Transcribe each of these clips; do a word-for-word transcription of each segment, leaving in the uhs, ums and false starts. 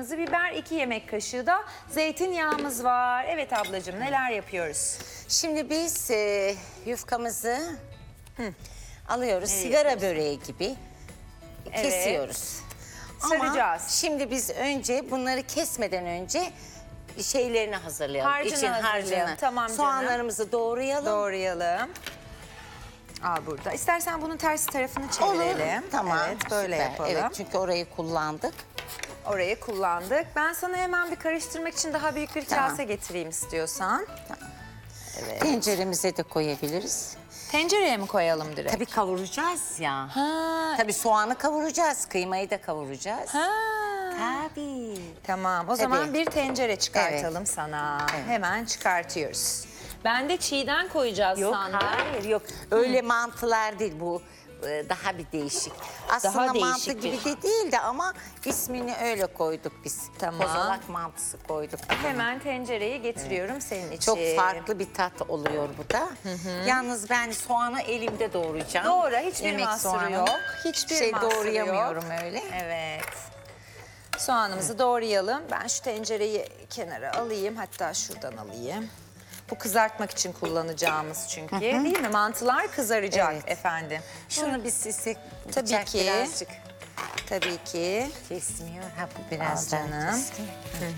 kırmızı biber, iki yemek kaşığı da zeytinyağımız var. Evet ablacığım, neler yapıyoruz? Şimdi biz e, yufkamızı Hı. alıyoruz. Evet, sigara yapıyorsun. böreği gibi Evet. kesiyoruz. Saracağız. Ama şimdi biz önce bunları kesmeden önce şeylerini hazırlayalım. Harcını İçin hazırlayalım. harcını. Tamam canım. Soğanlarımızı doğrayalım. Doğrayalım. Al burada. İstersen bunun ters tarafını çevirelim. Olur. Tamam. Evet, böyle süper. yapalım. Evet, çünkü orayı kullandık. Orayı kullandık. Ben sana hemen bir karıştırmak için daha büyük bir Tamam. kase getireyim istiyorsan. Evet. Tenceremize de koyabiliriz. Tencereye mi koyalım direkt? Tabii kavuracağız ya. Ha. Tabii soğanı kavuracağız, kıymayı da kavuracağız. Ha. Tabii. Tamam, o zaman Tabii. bir tencere çıkartalım sana. Evet. Hemen çıkartıyoruz. Ben de çiğden koyacağız Yok sandım. hayır yok. Öyle mantılar değil bu. e, Daha bir değişik. Aslında Daha değişik mantı gibi bir- de değildi ama ismini öyle koyduk biz. Tamam. Kozalak mantısı koyduk. Hemen tencereyi getiriyorum senin için. Çok farklı bir tat oluyor bu da. Yalnız ben soğanı elimde doğrayacağım. Doğru, hiçbir Yemek mahsuru soğanı. yok. Hiçbir şey mahsuru doğrayamıyorum yok. öyle. Evet. Soğanımızı doğrayalım. Ben şu tencereyi kenara alayım. Hatta şuradan alayım. Bu kızartmak için kullanacağımız çünkü. Değil mi? Mantılar kızaracak Evet. efendim. Şunu bir sisek Tabii bıçak ki. birazcık Tabii ki. kesmiyor. Ha bu biraz Al daha canım. keskin.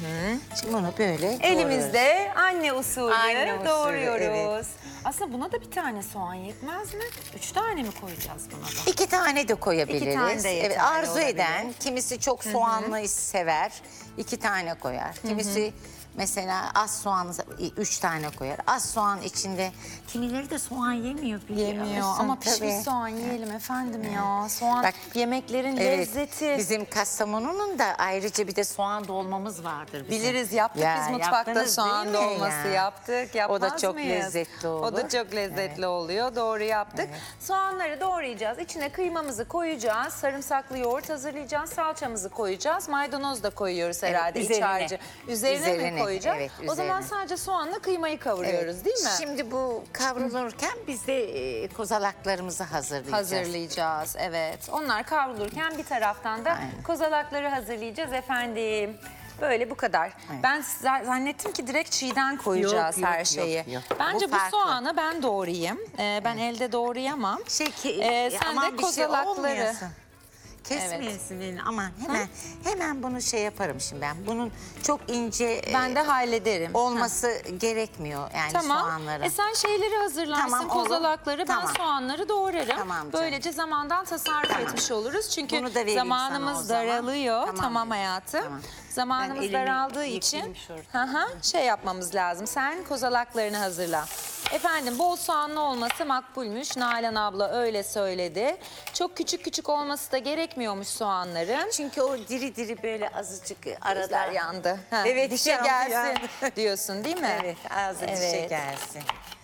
Şimdi bunu böyle doğruyoruz. Elimizde anne usulü Anne usulü, doğruyoruz. evet. Aslında buna da bir tane soğan yetmez mi? Üç tane mi koyacağız buna da? İki tane de koyabiliriz. İki tane de evet, yeterli arzu olabilir. eden, kimisi çok soğanlı sever, iki tane koyar. Kimisi mesela az soğan, üç tane koyar. Az soğan içinde, kimileri de soğan yemiyor. biliyor Yemiyor musun? ama pişmiş Tabii. soğan yiyelim efendim ya. Soğan Bak, yemeklerin Evet, lezzeti. bizim Kastamonu'nun da ayrıca bir de soğan dolmamız vardır bizim. Biliriz, yaptık Ya, biz mutfakta yaptınız soğan değil mi dolması ya? yaptık. Yapmaz O da çok mıyız? lezzetli olur. O da çok lezzetli oluyor. Doğru yaptık. Soğanları doğrayacağız. İçine kıymamızı koyacağız. Sarımsaklı yoğurt hazırlayacağız. Salçamızı koyacağız. Maydanoz da koyuyoruz herhalde iç üzerine. harcı. Üzerine, mi Üzerine, koyacağız? evet, O zaman üzerine. sadece soğanla kıymayı kavuruyoruz Evet. değil mi? Şimdi bu kavrulurken biz de e, kozalaklarımızı hazırlayacağız. Hazırlayacağız, evet. Onlar kavrulurken bir taraftan da Aynen. kozalakları hazırlayacağız efendim. Böyle bu kadar. Aynen. Ben z- zannettim ki direkt çiğden koyacağız Yok, yok, her yok, şeyi. yok. Bence Bu bu, farklı. soğanı ben doğrayayım. Ee, ben elde doğrayamam. Şey ki, Ee, sen aman de bir şey kozalakları. olmayasın. Kesmeyesin elini. Aman hemen hemen bunu şey yaparım şimdi ben. Bunun çok ince Ben e, de hallederim. olması gerekmiyor yani Tamam. soğanların. E sen şeyleri hazırlarsın, Tamam, olur. kozalakları, ben Tamam. soğanları doğrarım. Tamam canım. Böylece zamandan tasarruf Tamam. etmiş oluruz. Çünkü Bunu da vereyim sana o zamanımız zaman. daralıyor. Tamam, Tamam. hayatım. Tamam. Zamanımız Ben elimi daraldığı için yıkayayım şurada. hı hı, şey yapmamız lazım. Sen kozalaklarını hazırla. Efendim bol soğanlı olması makbulmüş. Nalan abla öyle söyledi. Çok küçük küçük olması da gerekmiyormuş soğanların. Çünkü o diri diri böyle azıcık arada Gözler yandı. Ha, Evet, dişe yandı, gelsin yandı. diyorsun değil mi? Evet, ağzı dişe Evet. gelsin.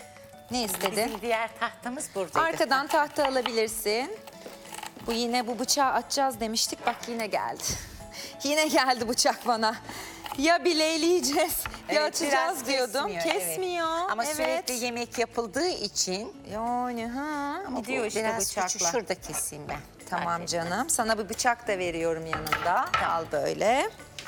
Ne istedin? Bizim diğer tahtamız buradaydı. Arkadan tahta alabilirsin. Bu yine bu bıçağı açacağız demiştik. Bak yine geldi. Yine geldi bıçak bana. Ya bileyleyeceğiz ya Evet, açacağız biraz diyordum. kesmiyor, Kesmiyor. evet. Ama evet. sürekli yemek yapıldığı için Yani ha ama gidiyor bu işte biraz bıçakla. küçük. Şurada keseyim ben. Tamam Fark etmez. canım. Sana bir bıçak da veriyorum yanında. Al böyle.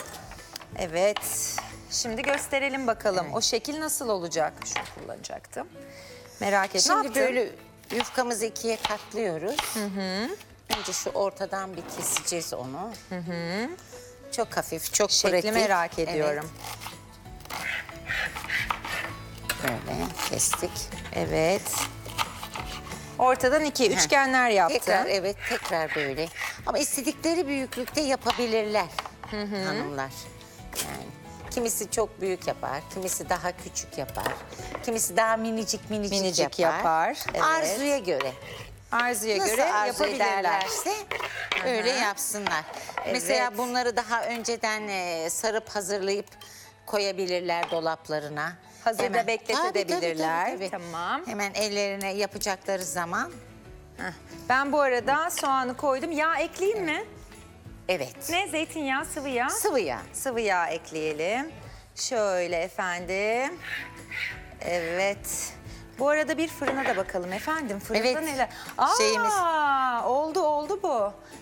Evet. Şimdi gösterelim bakalım. O şekil nasıl olacak? Şunu kullanacaktım. Merak etme. Şimdi böyle yufkamızı ikiye katlıyoruz. Önce şu ortadan bir keseceğiz onu. Çok hafif, çok Şekli pratik. merak ediyorum. Evet. Böyle kestik. Evet. Ortadan iki üçgenler yaptım. Tekrar evet tekrar böyle. Ama istedikleri büyüklükte yapabilirler hanımlar. Yani kimisi çok büyük yapar, kimisi daha küçük yapar. Kimisi daha minicik minicik, Minicik yapar. yapar, evet. Arzuya göre. Arzuya Nasıl göre arzu yapabilirler. ederlerse öyle yapsınlar. Mesela bunları daha önceden e, sarıp hazırlayıp koyabilirler dolaplarına. Hazırda bekletebilirler. Tabii, tabii, tabii. Tamam. Hemen ellerine yapacakları zaman. Heh. Ben bu arada soğanı koydum. Yağ ekleyeyim mi? Evet. Ne? Zeytinyağı, sıvı yağ? Sıvı yağ. Sıvı yağ ekleyelim. Şöyle efendim. Evet. Bu arada bir fırına da bakalım efendim. Fırında Evet. neler? Aa, Şeyimiz. oldu oldu bu.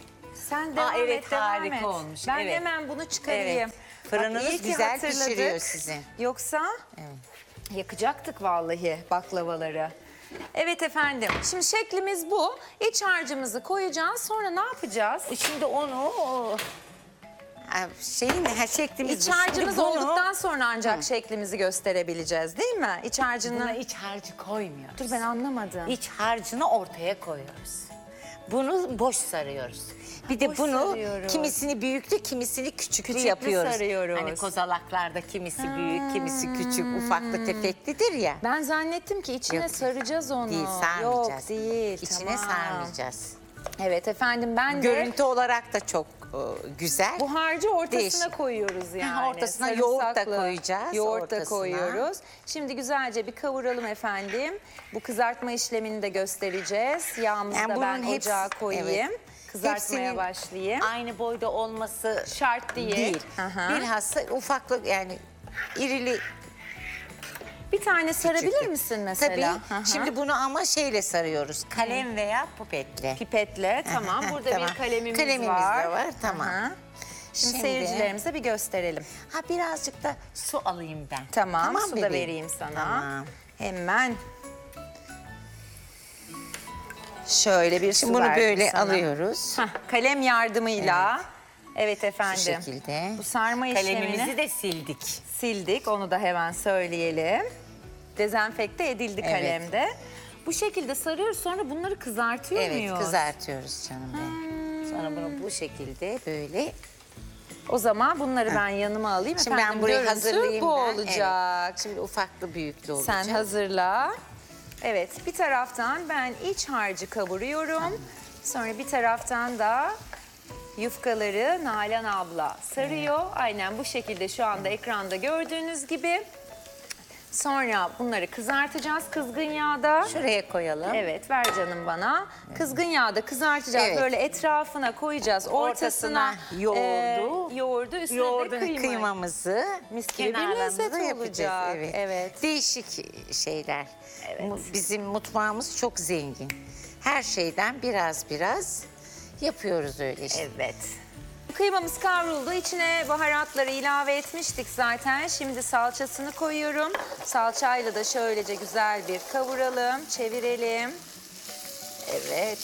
Sen devam Aa, evet, et, devam harika et. olmuş, Ben evet. hemen bunu çıkarayım. Evet. Fırınınız Bak, iyi ki güzel hatırladık. pişiriyor sizin. Yoksa yakacaktık vallahi baklavaları. Evet efendim. Şimdi şeklimiz bu. İç harcımızı koyacağız. Sonra ne yapacağız? E Şimdi onu o, Ha, şeyin her şeklimiz İç bu. Şimdi harcımız bunu- olduktan sonra ancak şeklimizi gösterebileceğiz değil mi? İç harcını... Buna iç harcı koymuyoruz. Dur ben anlamadım. İç harcını ortaya koyuyoruz. Bunu boş sarıyoruz. Bir de boş bunu sarıyoruz. kimisini büyüklü, kimisini küçüklü, Küçüklü yapıyoruz. sarıyoruz. Hani kozalaklarda kimisi büyük, kimisi küçük, ufaklı tefeklidir ya. Ben zannettim ki içine Yok. saracağız onu. Değil, sarmayacağız. Yok değil. İçine tamam. sarmayacağız. Evet efendim ben de Görüntü olarak da çok e, güzel. bu harcı ortasına Değişik. koyuyoruz yani. ortasına yoğurt da Sarımsaklı koyacağız, Yoğurt da ortasına. koyuyoruz. Şimdi güzelce bir kavuralım efendim. Bu kızartma işlemini de göstereceğiz. Yağımızı Yani da ben bunun hepsi- ocağa koyayım. evet. Kızartmaya Hepsinin başlayayım. Aynı boyda olması Şart değil. değil. Aha. Bilhassa ufaklık yani irili. Bir tane sarabilir küçüklük. misin mesela? Tabii. Aha. Şimdi bunu ama şeyle sarıyoruz. Kalem veya pipetle. Pipetle tamam. Burada Tamam. bir kalemimiz, Kalemimiz var. de var, tamam. Aha. Şimdi, Şimdi- seyircilerimize bir gösterelim. Ha birazcık da su alayım ben. Tamam, su da bebeğim? vereyim sana. Tamam. Hemen. Şöyle bir Şimdi su bunu verdim böyle sana. alıyoruz. Hah, kalem yardımıyla. Evet, efendim. Şu şekilde. Bu sarma işlemini Kalemimizi de sildik. sildik. Onu da hemen söyleyelim. Dezenfekte edildi Evet. kalemde. Bu şekilde sarıyoruz, sonra bunları kızartıyor Evet muyuz? kızartıyoruz canım benim. Sonra bunu bu şekilde böyle. O zaman bunları ben yanıma alayım. Şimdi efendim, ben burayı görüntü hazırlayayım bu ben. olacak. Evet. Şimdi ufaklı büyüklü olacak. Sen hazırla. Evet, bir taraftan ben iç harcı kavuruyorum. Sonra bir taraftan da yufkaları Nalan abla sarıyor. Aynen bu şekilde şu anda ekranda gördüğünüz gibi. Sonra bunları kızartacağız kızgın yağda. Şuraya koyalım. Evet, ver canım bana. Kızgın yağda kızartacağız. Evet. Böyle etrafına koyacağız. Ortasına, Ortasına yoğurdu. e, yoğurdu, üstüne Yoğurdun de kıyma. kıymamızı Mis gibi bir kenarlarımızda lezzet yapacağız. olacak. Evet. Evet. Değişik şeyler. Mu- Bizim mutfağımız çok zengin. Her şeyden biraz biraz yapıyoruz öyle işte. Evet. Kıymamız kavruldu. İçine baharatları ilave etmiştik zaten. Şimdi salçasını koyuyorum. Salçayla da şöylece güzel bir kavuralım, çevirelim. Evet.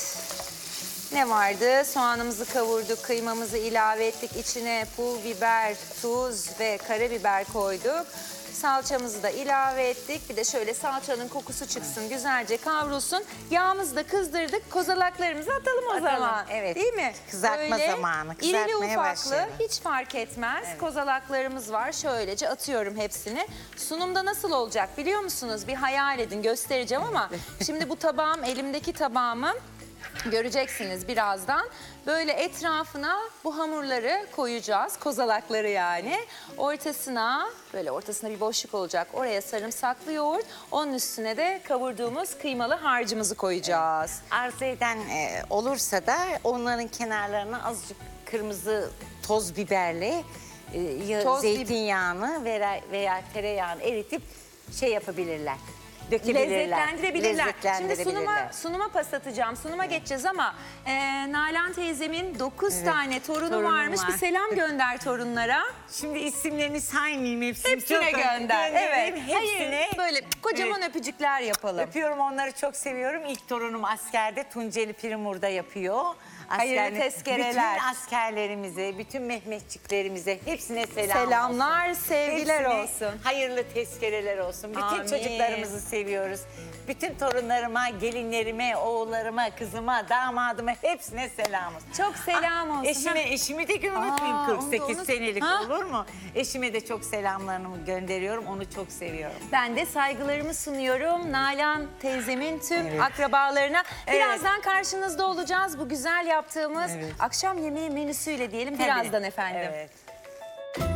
Ne vardı? Soğanımızı kavurduk, kıymamızı ilave ettik. İçine pul biber, tuz ve karabiber koyduk. Salçamızı da ilave ettik. Bir de şöyle salçanın kokusu çıksın, güzelce kavrulsun. Yağımızı da kızdırdık. Kozalaklarımızı atalım o Atalım, zaman. evet. Değil mi? Kızartma zamanı, İrili kızartmaya ufaklı başlayalım. hiç fark etmez. Kozalaklarımız var. Şöylece atıyorum hepsini. Sunumda nasıl olacak biliyor musunuz? Bir hayal edin, göstereceğim ama şimdi bu tabağım, elimdeki tabağımı göreceksiniz birazdan. Böyle etrafına bu hamurları koyacağız. Kozalakları yani. Ortasına, böyle ortasına bir boşluk olacak. Oraya sarımsaklı yoğurt. Onun üstüne de kavurduğumuz kıymalı harcımızı koyacağız. Arzu eden e, olursa da onların kenarlarına azıcık kırmızı toz biberle e, ya- Toz bib- zeytinyağını veya, veya tereyağını eritip şey yapabilirler. Dökebilirler. Lezzetlendirebilirler. Şimdi Lezzetlendirebilirler. sunuma, sunuma pas atacağım. Sunuma geçeceğiz ama e, Nalan teyzemin dokuz tane torunu, torunu varmış. var. Bir selam gönder torunlara. Şimdi isimlerini saymayayım hepsini. Hepsine Çok gönder. göndereyim, Evet. Hepsine. Hayır, böyle kocaman öpücükler yapalım. Öpüyorum, onları çok seviyorum. İlk torunum askerde, Tunceli Primur'da yapıyor. Hayırlı Askerli- tezkereler. Bütün askerlerimize, bütün Mehmetçiklerimize hepsine selam Selamlar, olsun. sevgiler Hepsine olsun. hayırlı tezkereler olsun. Bütün Amin. çocuklarımızı seviyoruz. Bütün torunlarıma, gelinlerime, oğullarıma, kızıma, damadıma hepsine selam olsun. Çok selam olsun. Eşime, eşimi de unutmayayım. Aa, kırk onu da sekiz unut- senelik Ha? olur mu? Eşime de çok selamlarımı gönderiyorum. Onu çok seviyorum. Ben de saygılarımı sunuyorum Nalan teyzemin tüm akrabalarına. Birazdan karşınızda olacağız bu güzel yaptığımız Evet. akşam yemeği menüsüyle diyelim birazdan efendim. Evet.